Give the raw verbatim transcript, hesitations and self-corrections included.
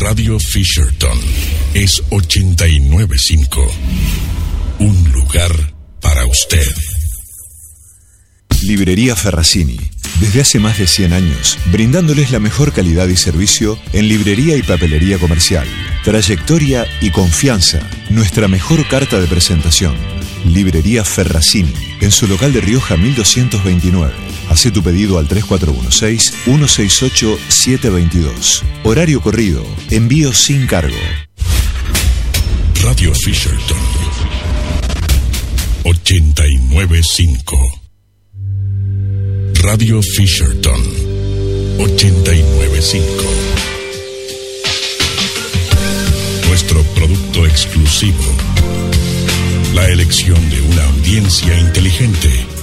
Radio Fisherton es ochenta y nueve punto cinco. Un lugar para usted. Librería Ferracini. Desde hace más de cien años, brindándoles la mejor calidad y servicio en librería y papelería comercial. Trayectoria y confianza, nuestra mejor carta de presentación. Librería Ferracini, en su local de Rioja mil doscientos veintinueve. Hacé tu pedido al tres cuatro uno seis, uno seis ocho, siete dos dos. Horario corrido, envío sin cargo. Radio Fisherton ochenta y nueve punto cinco. Radio Fisherton ochenta y nueve punto cinco. Nuestro producto exclusivo. La elección de una audiencia inteligente.